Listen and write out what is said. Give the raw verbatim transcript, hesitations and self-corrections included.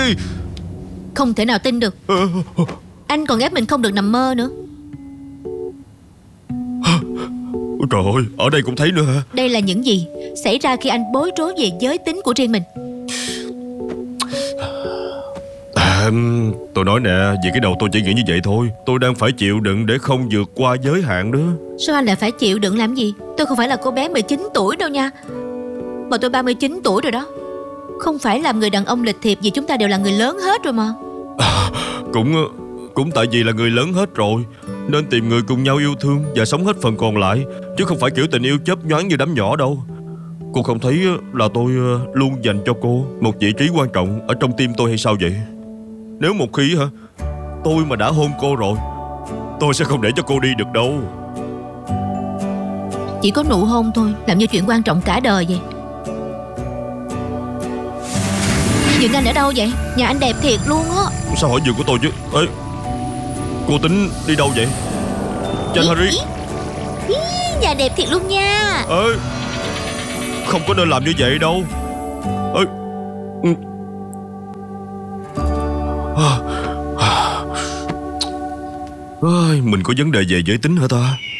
Không thể nào tin được. Anh còn ép mình không được nằm mơ nữa. Trời ơi, ở đây cũng thấy nữa hả? Đây là những gì xảy ra khi anh bối rối về giới tính của riêng mình. À, tôi nói nè, vì cái đầu tôi chỉ nghĩ như vậy thôi. Tôi đang phải chịu đựng để không vượt qua giới hạn đó. Sao anh lại phải chịu đựng làm gì? Tôi không phải là cô bé mười chín tuổi đâu nha. Mà tôi ba mươi chín tuổi rồi đó. Không phải làm người đàn ông lịch thiệp vì chúng ta đều là người lớn hết rồi mà. à, Cũng Cũng tại vì là người lớn hết rồi nên tìm người cùng nhau yêu thương và sống hết phần còn lại, chứ không phải kiểu tình yêu chớp nhoáng như đám nhỏ đâu. Cô không thấy là tôi luôn dành cho cô một vị trí quan trọng ở trong tim tôi hay sao vậy? Nếu một khi hả tôi mà đã hôn cô rồi, tôi sẽ không để cho cô đi được đâu. Chỉ có nụ hôn thôi làm như chuyện quan trọng cả đời vậy. Giường anh ở đâu vậy? Nhà anh đẹp thiệt luôn á. Sao hỏi giường của tôi chứ? Ê, cô tính đi đâu vậy? Cho anh Harry. Ý, nhà đẹp thiệt luôn nha. Ê, không có nên làm như vậy đâu. Ê, Ê, mình có vấn đề về giới tính hả ta?